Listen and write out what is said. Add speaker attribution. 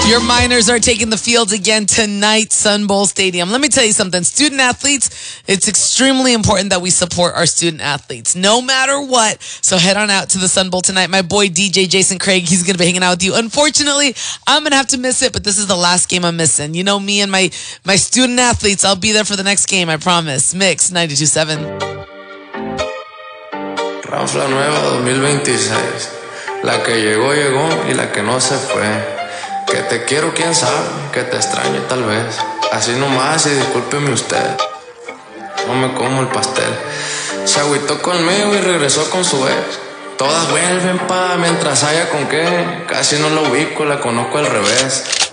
Speaker 1: Your Miners are taking the field again tonight, Sun Bowl Stadium. Let me tell you something. Student athletes, it's extremely important that we support our student athletes, no matter what. So head on out to the Sun Bowl tonight. My boy DJ Jason Craig, he's going to be hanging out with you. Unfortunately, I'm going to have to miss it, but this is the last game I'm missing. You know me and my student athletes. I'll be there for the next game, I promise. Mix 92.7.
Speaker 2: Ranfla nueva 2026. La que llegó, llegó y la que no se fue. Que te quiero, quién sabe, que te extraño tal vez. Así nomás y discúlpeme usted, no me como el pastel. Se agüitó conmigo y regresó con su ex. Todas vuelven pa' mientras haya con qué. Casi no la ubico, la conozco al revés.